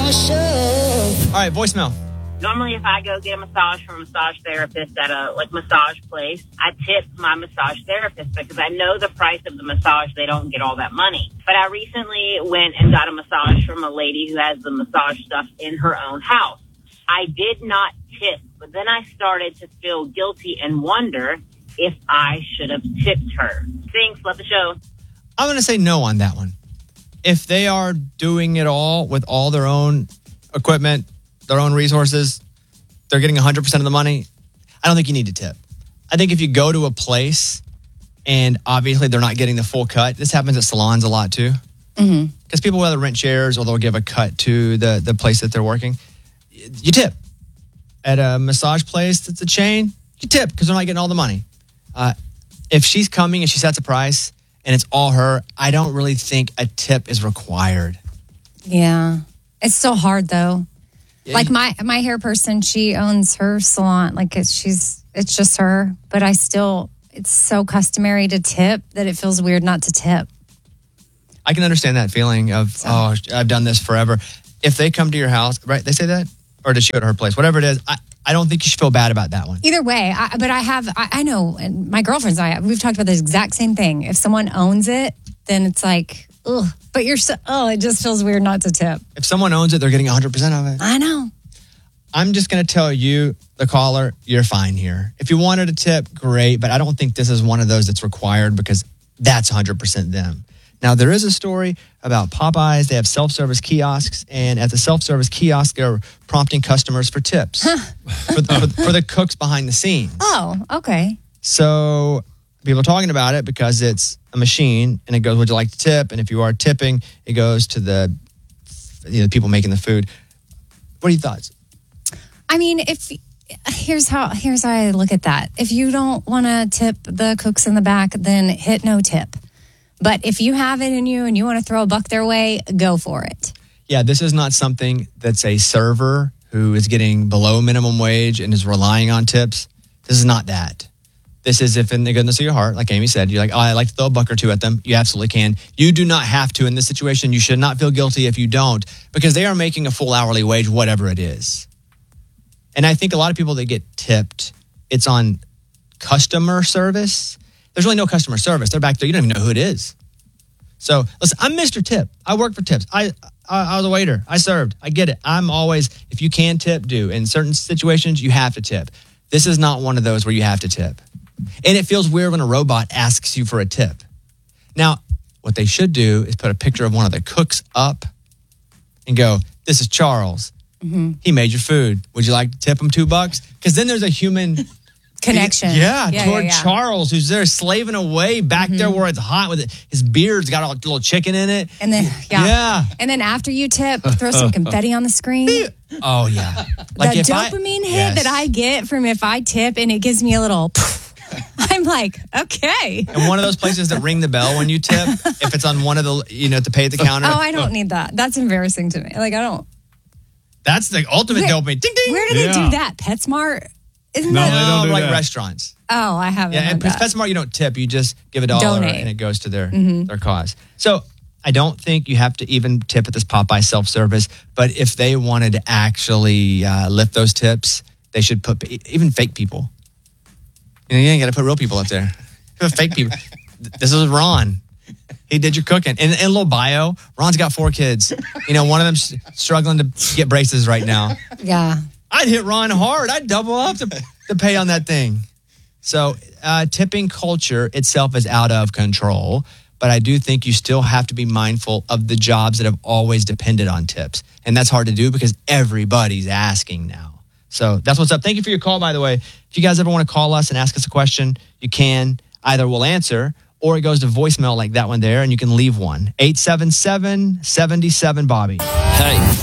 All right, voicemail. Normally, if I go get a massage from a massage therapist at a massage place, I tip my massage therapist because I know the price of the massage. They don't get all that money. But I recently went and got a massage from a lady who has the massage stuff in her own house. I did not tip, but then I started to feel guilty and wonder if I should have tipped her. Thanks. Love the show. I'm going to say no on that one. If they are doing it all with all their own equipment, their own resources, they're getting 100% of the money, I don't think you need to tip. I think if you go to a place and obviously they're not getting the full cut, this happens at salons a lot too. Because people will either rent chairs or they'll give a cut to the place that they're working. You tip. At a massage place that's a chain, you tip because they're not getting all the money. If she's coming and she sets a price and it's all her, I don't really think a tip is required. Yeah. It's so hard though. Yeah, like my hair person, she owns her salon. Like it's just her, but it's so customary to tip that it feels weird not to tip. I can understand that feeling of, I've done this forever. If they come to your house, right? They say that? Or does she go to her place? Whatever it is, I don't think you should feel bad about that one. Either way, I know, and my girlfriends and I, we've talked about this exact same thing. If someone owns it, then it's like, ugh. But it just feels weird not to tip. If someone owns it, they're getting 100% of it. I know. I'm just going to tell you, the caller, you're fine here. If you wanted a tip, great. But I don't think this is one of those that's required because that's 100% them. Now, there is a story about Popeyes. They have self-service kiosks. And at the self-service kiosk, they're prompting customers for tips for the cooks behind the scenes. Oh, okay. So people are talking about it because it's a machine and it goes, would you like to tip? And if you are tipping, it goes to the people making the food. What are your thoughts? I mean, here's how I look at that. If you don't want to tip the cooks in the back, then hit no tip. But if you have it in you and you want to throw a buck their way, go for it. Yeah, this is not something that's a server who is getting below minimum wage and is relying on tips. This is not that. This is if in the goodness of your heart, like Amy said, you're like, I like to throw a buck or two at them. You absolutely can. You do not have to in this situation. You should not feel guilty if you don't, because they are making a full hourly wage, whatever it is. And I think a lot of people that get tipped, it's on customer service. There's really no customer service. They're back there. You don't even know who it is. So listen, I'm Mr. Tip. I work for tips. I was a waiter. I served. I get it. I'm always, if you can tip, do. In certain situations, you have to tip. This is not one of those where you have to tip. And it feels weird when a robot asks you for a tip. Now, what they should do is put a picture of one of the cooks up and go, this is Charles. Mm-hmm. He made your food. Would you like to tip him $2? Because then there's a human connection. Toward Charles, who's there slaving away back there where it's hot with it. His beard's got a little chicken in it. And then, And then after you tip, throw some confetti on the screen. Oh, yeah. Like the dopamine hit that I get from if I tip and it gives me a little... I'm like, okay. And one of those places that ring the bell when you tip, if it's on one of the, to pay at the counter. Oh, I don't need that. That's embarrassing to me. Like, I don't. That's the ultimate dopamine. Ding, ding. Where do they do that? PetSmart? Isn't that? They don't do like that. Restaurants. Oh, I haven't. Yeah, and PetSmart, you don't tip. You just give $1 Donate. And it goes to their cause. So I don't think you have to even tip at this Popeye self-service. But if they wanted to actually lift those tips, they should put even fake people. You ain't got to put real people up there. Fake people. This is Ron. He did your cooking. And a little bio, Ron's got 4 kids. One of them's struggling to get braces right now. Yeah. I'd hit Ron hard. I'd double up to pay on that thing. So tipping culture itself is out of control. But I do think you still have to be mindful of the jobs that have always depended on tips. And that's hard to do because everybody's asking now. So that's what's up. Thank you for your call, by the way. If you guys ever want to call us and ask us a question, you can. Either we'll answer or it goes to voicemail like that one there, and you can leave one. 877-77-BOBBY. Hey.